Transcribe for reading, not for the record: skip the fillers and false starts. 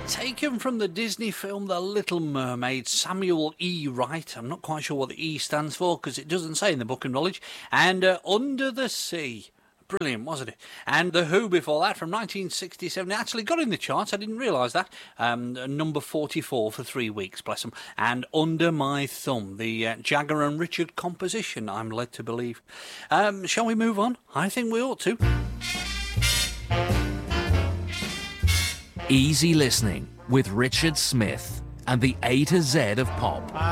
Taken from the Disney film The Little Mermaid, Samuel E. Wright. I'm not quite sure what the E stands for because it doesn't say in the book of knowledge. And Under the Sea. Brilliant, wasn't it? And The Who before that, from 1967. It actually got in the charts. I didn't realise that. Number 44 for 3 weeks, bless them. And Under My Thumb, the Jagger and Richard composition, I'm led to believe. Shall we move on? I think we ought to. Easy listening with Richard Smith and the A to Z of pop.